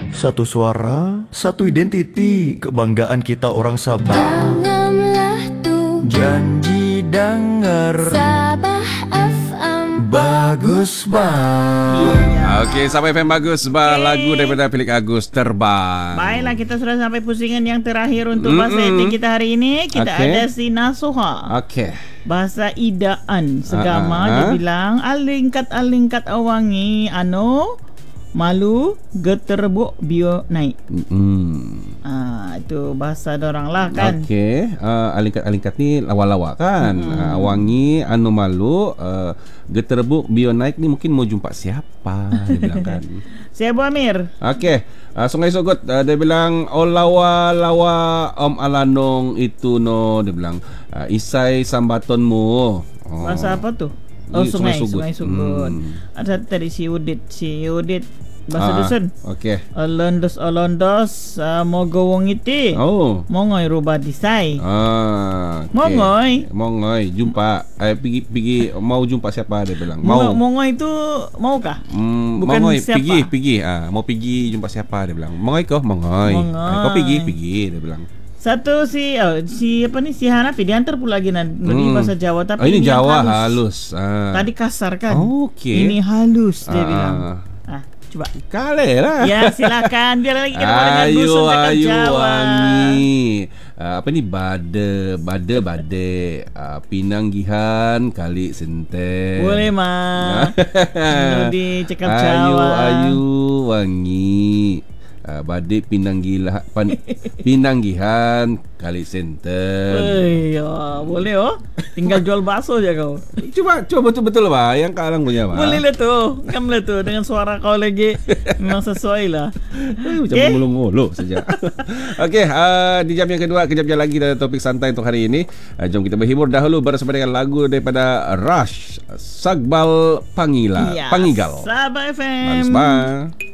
Satu suara, satu identiti, kebanggaan kita orang Sabah. Tanamlah tubuh, Janji dengar, Sabah FM. bagus bang. Okey, Sabah FM bagus bah. Lagu daripada Felix Agus, Terbang. Baiklah, kita sudah sampai pusingan yang terakhir untuk bahasa etik kita hari ini. Kita ada si Nasuha. Okey. Bahasa idaan segama dia bilang alingkat awangi malu geterbuk bio naik. Itu bahasa dorang lah kan. Okey, alingkat ni lawa-lawa kan. Awangi malu geterbuk bio naik ni mungkin mau jumpa siapa dia bilang kan. Saya Bu Amir. Okey, Sungai Sogot dia bilang lawa-lawa Om Alanong itu no, dia bilang isai sambatonmu. Bahasa apa tuh? Sungai Sugut. Ada tadi si Udit bahasa dusun. Okey. Alondos mogo wong iti. Oh. Mongoy rubah disay. Okay. Mongoy jumpa pergi mau jumpa siapa dia bilang. Mongoy itu mau kah? Bukan Mongoy siapa? pergi. Mau pergi jumpa siapa dia bilang. Mongoy kau Mongoy. Kau pergi dia bilang. Satu si apa nih, si Hanafi diantar pula lagi nanti bahasa Jawa, tapi ini Jawa halus. Tadi kasar kan? Ini halus dia bilang. Coba kale lah. Ya silakan, biar lagi kita dengan dusun cakap Jawa. Wangi. Apa ni bade pinanggihan kali sente. Boleh mah. Di cakap Jawa. Ayu wangi. Bade pinanggihan kali senten. Ya, boleh tinggal jual bakso aja kau. Coba betul bah yang kalang punya bah. Boleh lah tuh, kamu lah tuh dengan suara kau lagi memang sesuai lah. Macam ngulu-ngulu saja. Okey, di jam yang kedua kejap-kejap lagi ada topik santai untuk hari ini. Jom kita berhibur dahulu bersama dengan lagu daripada Rush, Sagbal Pangigal. Sabah FM. Bagus bah.